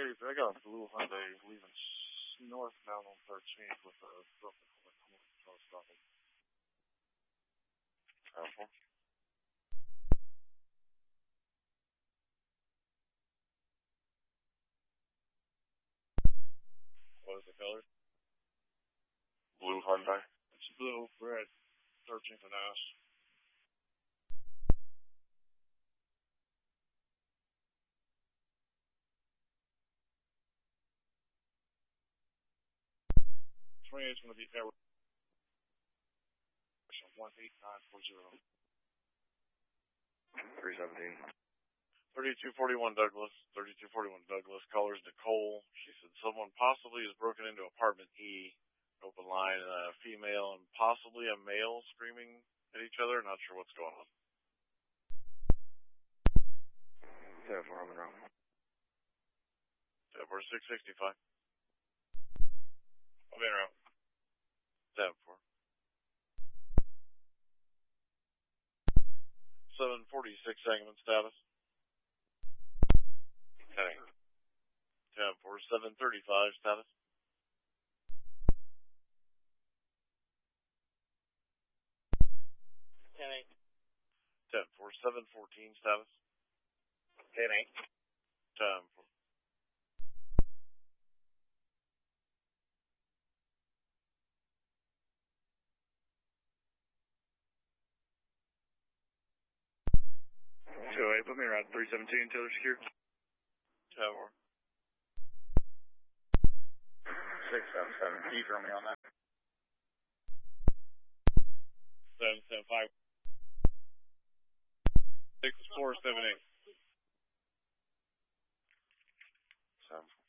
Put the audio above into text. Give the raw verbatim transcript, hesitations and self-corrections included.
eight, I got a blue Hyundai leaving northbound on thirteenth with a broken control stopping. Alpha. What is the color? Blue Hyundai. It's blue, red, thirteenth and Ash. twenty-eight is going to be Air. one eight nine four zero. three seventeen. thirty-two forty-one Douglas. thirty-two forty-one Douglas. Caller's Nicole. She said someone possibly has broken into apartment E. Open line, a female and possibly a male screaming at each other. Not sure what's going on. seven four, I'm in route. seven four six sixty-five. I'm in route. seven four. seven forty-six Sangamon status. ten eight. ten four. seven thirty-five status. ten eight. ten four. seven fourteen status. ten eight. ten four. two eight, put me around three seventeen, Taylor Secure. ten four. six seven seven, can you throw me on that? seven seven five. six four seven eight. seven four.